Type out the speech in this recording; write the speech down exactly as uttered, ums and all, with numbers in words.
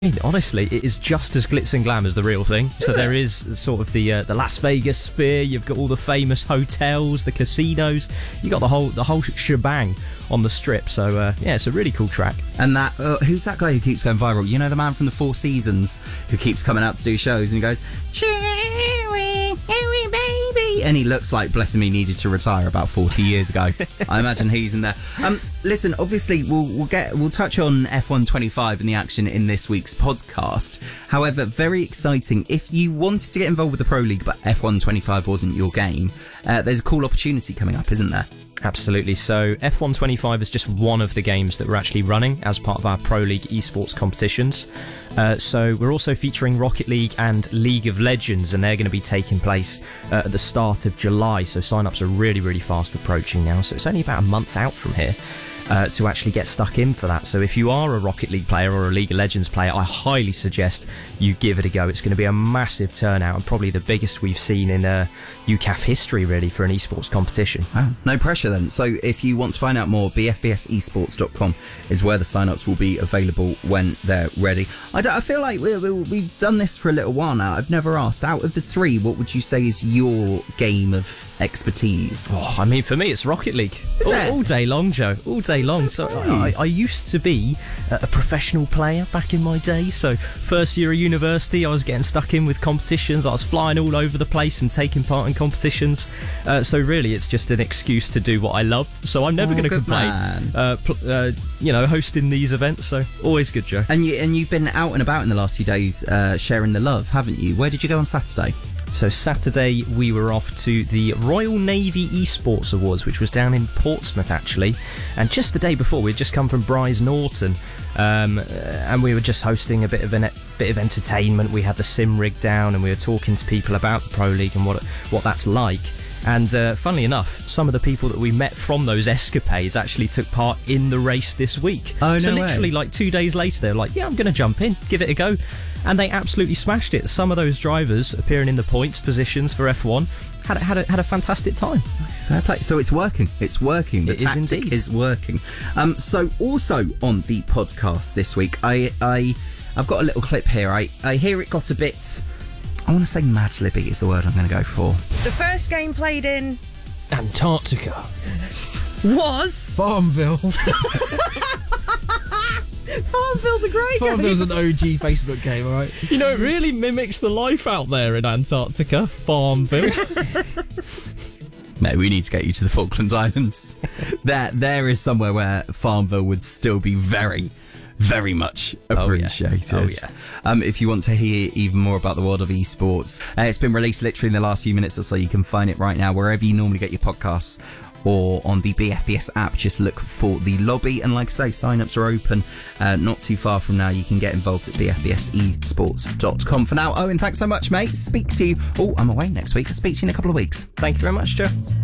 Honestly, it is just as glitz and glam as the real thing. So there is sort of the uh, the Las Vegas sphere. You've got all the famous hotels, the casinos. You got the whole the whole shebang on the strip. So uh, yeah, it's a really cool track. And that uh, who's that guy who keeps going viral? You know, the man from the Four Seasons who keeps coming out to do shows and he goes, "Cheery, cheery, baby," and he looks like, bless him, he needed to retire about forty years ago. I imagine he's in there. Um, listen, obviously we'll we'll get we'll touch on F one twenty-five and the action in this week's podcast. However, very exciting. If you wanted to get involved with the Pro League but F one twenty-five wasn't your game, uh, there's a cool opportunity coming up, isn't there? Absolutely. So F one twenty-five is just one of the games that we're actually running as part of our Pro League esports competitions. Uh, so we're also featuring Rocket League and League of Legends, and they're going to be taking place uh, at the start of July. So sign-ups are really, really fast approaching now. So it's only about a month out from here. Uh, to actually get stuck in for that. So if you are a Rocket League player or a League of Legends player, I highly suggest you give it a go. It's going to be a massive turnout and probably the biggest we've seen in uh, U C A F history, really, for an esports competition. Wow, no pressure then. So if you want to find out more, b f b s esports dot com is where the sign-ups will be available when they're ready. I, don't, I feel like we, we, we've done this for a little while now. I've never asked, out of the three, what would you say is your game of expertise? Oh, I mean, for me, it's Rocket League. All, all day long, Joe. All day long. So I, I used to be a professional player back in my day. So first year of university, I was getting stuck in with competitions. I was flying all over the place and taking part in competitions. Uh, so really, it's just an excuse to do what I love. So I'm never oh, going to complain. Uh, pl- uh, you know, hosting these events. So always good, Joe. And you and you've been out and about in the last few days, uh, sharing the love, haven't you? Where did you go on Saturday? So Saturday we were off to the Royal Navy Esports Awards, which was down in Portsmouth actually, and just the day before we'd just come from Bryce Norton, um, and we were just hosting a bit of a bit of entertainment. We had the sim rig down and we were talking to people about the Pro League and what what that's like. And uh, funnily enough, some of the people that we met from those escapades actually took part in the race this week. Oh, no So literally way. like two days later, they were like, yeah, I'm going to jump in, give it a go. And they absolutely smashed it. Some of those drivers appearing in the points positions for F one had, had, a, had a fantastic time. Fair play. So it's working. It's working. The It is tactic indeed. is working. Um, so also on the podcast this week, I, I, I've got a little clip here. I, I hear it got a bit... I want to say Mad Libby is the word I'm going to go for. The first game played in Antarctica. was Farmville. Farmville's a great Farmville's game. an O G Facebook game, alright? You know, it really mimics the life out there in Antarctica, Farmville. No, we need to get you to the Falkland Islands. there, there is somewhere where Farmville would still be very, very much appreciated. Oh, yeah. Um, if you want to hear even more about the world of esports, uh, it's been released literally in the last few minutes or so. You can find it right now wherever you normally get your podcasts or on the B F B S app. Just look for the lobby. And like I say, sign-ups are open uh, not too far from now. You can get involved at b f b s esports dot com. For now, Owen, thanks so much, mate. Speak to you. Oh, I'm away next week. I'll speak to you in a couple of weeks. Thank you very much, Joe.